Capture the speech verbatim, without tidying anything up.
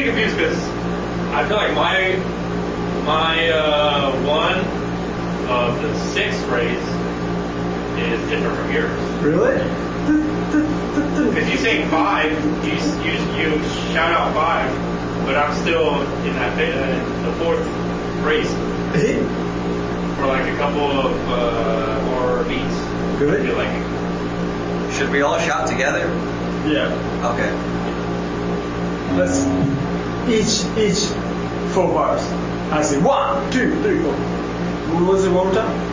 getting confused because I feel like my my uh, one of the six race is different from yours. Really? Because you say five, you you you shout out five, but I'm still in that uh, the fourth race for like a couple of uh, more beats. Really? I feel like. Should we all shout together? Yeah. Okay. Let's each each four bars. I say one, two, three, four. What was it one more time?